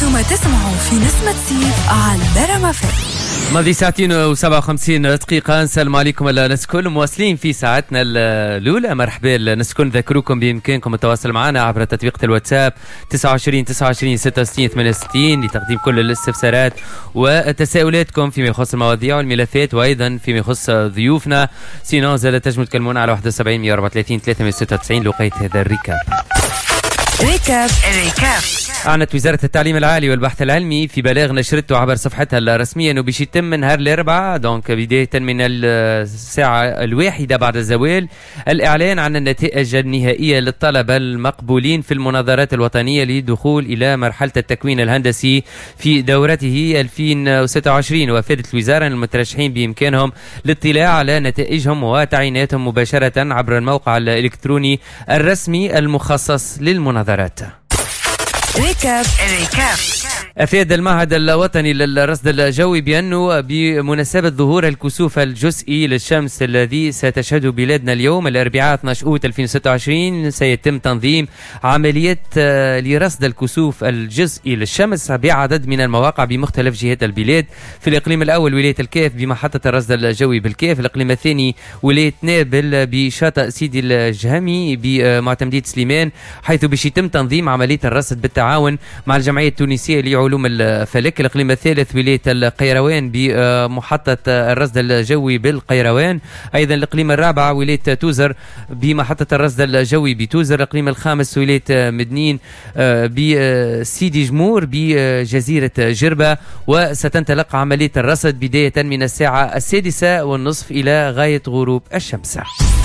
أنتم تسمعوا في نسمة سيف على البرامة فم. ماضي ساعتين و57 دقيقة. السلام عليكم الناس الكل، مواصلين في ساعتنا الأولى. مرحبا الناس الكل، نذكركم بإمكانكم التواصل معنا عبر تطبيق الواتساب 29 29 66 68 لتقديم كل الاستفسارات وتساؤلاتكم فيما يخص المواضيع والملفات، وأيضا فيما يخص ضيوفنا. سينو زاد تنجموا تكلمونا على 71 134 396 لقيت هذا الريكاب. ريكاب. أعلنت وزارة التعليم العالي والبحث العلمي في بلاغ نشرته عبر صفحتها الرسمية أنه باش يتم نهار الأربعاء دونك بداية من الساعة 1 بعد الزوال الإعلان عن النتائج النهائية للطلبة المقبولين في المناظرات الوطنية للدخول إلى مرحلة التكوين الهندسي في دورته 2026. وأفادت الوزارة أن المترشحين بإمكانهم الاطلاع على نتائجهم وتعييناتهم مباشرة عبر الموقع الإلكتروني الرسمي المخصص للمناظرات. ريكاب. أفاد المعهد الوطني للرصد الجوي بأنه بمناسبة ظهور الكسوف الجزئي للشمس الذي ستشهده بلادنا اليوم الأربعاء 12 أوت 2026 سيتم تنظيم عمليات لرصد الكسوف الجزئي للشمس بعدد من المواقع بمختلف جهات البلاد. في الإقليم الأول ولاية الكاف بمحطة الرصد الجوي بالكاف، الإقليم الثاني ولاية نابل بشاطئ سيدي الجهمي بمعتمدية سليمان، حيث باش يتم تنظيم عملية الرصد بالتعاون مع الجمعية التونسية لعلوم الفلك. الإقليم الثالث ولاية القيروان بمحطة الرصد الجوي بالقيروان. أيضا الإقليم الرابع ولاية توزر بمحطة الرصد الجوي بتوزر. الإقليم الخامس ولاية مدنين بسيدي جمور بجزيرة جربة. وستنطلق عملية الرصد بداية من الساعة 6:30 إلى غاية غروب الشمس.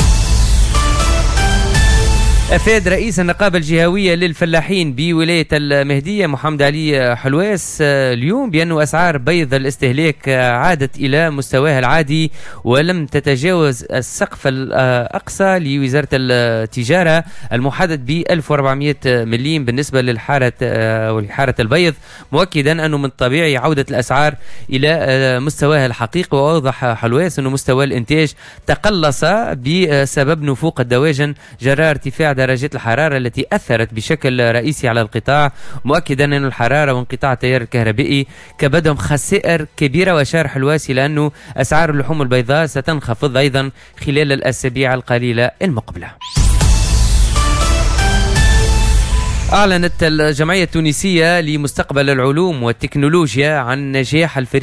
أفاد رئيس النقابة الجهوية للفلاحين بولاية المهدية محمد علي حلواس اليوم بأن أسعار بيض الاستهلاك عادت إلى مستواها العادي ولم تتجاوز السقف الأقصى لوزارة التجارة المحدد ب 1400 مليم بالنسبة للحارة البيض، مؤكدا أنه من الطبيعي عودة الأسعار إلى مستواها الحقيقي. وأوضح حلواس أنه مستوى الإنتاج تقلص بسبب نفوق الدواجن جراء ارتفاع درجات الحرارة التي أثرت بشكل رئيسي على القطاع، مؤكدا أن الحرارة وانقطاع التيار الكهربائي كبدهم خسائر كبيرة. وأشار حلواسي لأنه أسعار اللحوم البيضاء ستنخفض أيضا خلال الأسابيع القليلة المقبلة. أعلنت الجمعية التونسية لمستقبل العلوم والتكنولوجيا عن نجاح الفريق